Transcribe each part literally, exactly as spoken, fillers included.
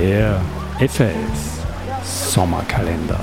Der F A S Sommerkalender.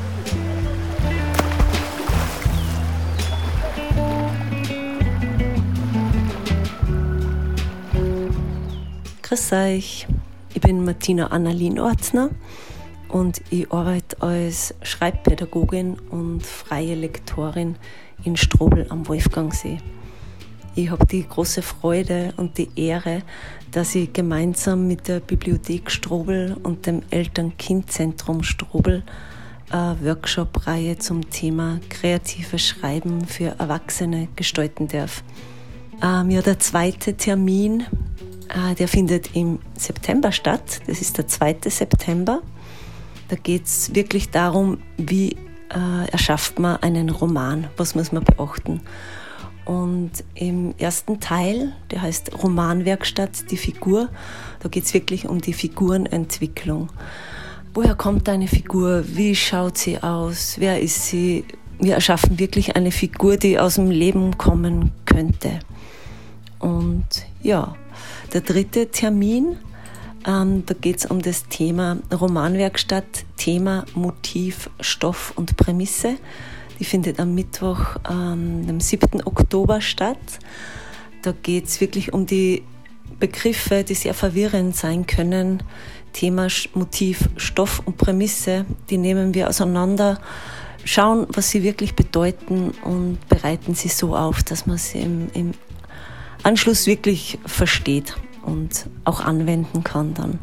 Grüß euch, ich bin Martina Anna Linortner und ich arbeite als Schreibpädagogin und freie Lektorin in Strobl am Wolfgangsee. Ich habe die große Freude und die Ehre, dass ich gemeinsam mit der Bibliothek Strobl und dem Eltern-Kind-Zentrum Strobl eine Workshop-Reihe zum Thema kreatives Schreiben für Erwachsene gestalten darf. Ähm, ja, der zweite Termin, äh, der findet im September statt. Das ist der zweite September. Da geht es wirklich darum, wie äh, erschafft man einen Roman, was muss man beachten. Und im ersten Teil, der heißt Romanwerkstatt, die Figur, da geht es wirklich um die Figurenentwicklung. Woher kommt eine Figur? Wie schaut sie aus? Wer ist sie? Wir erschaffen wirklich eine Figur, die aus dem Leben kommen könnte. Und ja, der dritte Termin, ähm, da geht es um das Thema Romanwerkstatt, Thema, Motiv, Stoff und Prämisse. Die findet am Mittwoch, ähm, dem siebten Oktober statt. Da geht es wirklich um die Begriffe, die sehr verwirrend sein können. Thema, Motiv, Stoff und Prämisse, die nehmen wir auseinander, schauen, was sie wirklich bedeuten und bereiten sie so auf, dass man sie im, im Anschluss wirklich versteht und auch anwenden kann dann.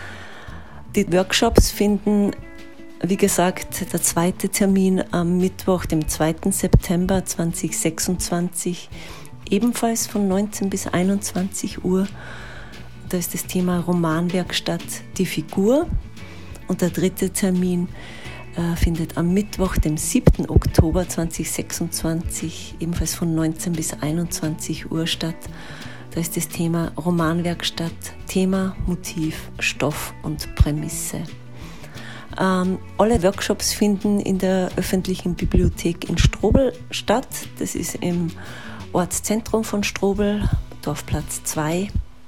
Die Workshops finden, wie gesagt, der zweite Termin am Mittwoch, dem zweiten September zweitausendsechsundzwanzig, ebenfalls von neunzehn bis einundzwanzig Uhr. Da ist das Thema Romanwerkstatt, die Figur. Und der dritte Termin äh, findet am Mittwoch, dem siebten Oktober zweitausendsechsundzwanzig, ebenfalls von neunzehn bis einundzwanzig Uhr statt. Da ist das Thema Romanwerkstatt, Thema, Motiv, Stoff und Prämisse. Ähm, alle Workshops finden in der öffentlichen Bibliothek in Strobl statt. Das ist im Ortszentrum von Strobl, Dorfplatz zwei.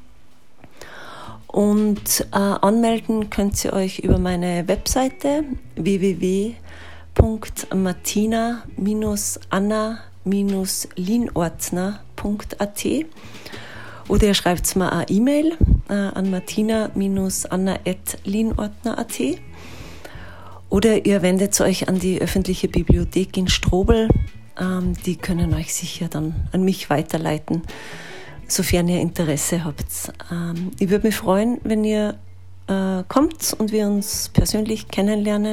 Und äh, anmelden könnt ihr euch über meine Webseite w w w punkt martina anna linortner punkt a t oder ihr schreibt mir eine E-Mail äh, an martina anna at linortner punkt a t. Oder ihr wendet euch an die öffentliche Bibliothek in Strobl. Ähm, die können euch sicher dann an mich weiterleiten, sofern ihr Interesse habt. Ähm, ich würde mich freuen, wenn ihr äh, kommt und wir uns persönlich kennenlernen.